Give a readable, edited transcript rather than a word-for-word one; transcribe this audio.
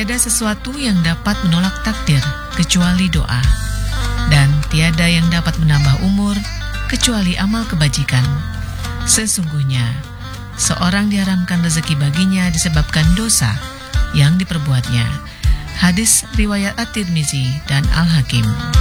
Tiada sesuatu yang dapat menolak takdir kecuali doa, dan tiada yang dapat menambah umur kecuali amal kebajikan. Sesungguhnya, seorang diharamkan rezeki baginya disebabkan dosa yang diperbuatnya. Hadis riwayat At-Tirmizi dan Al-Hakim.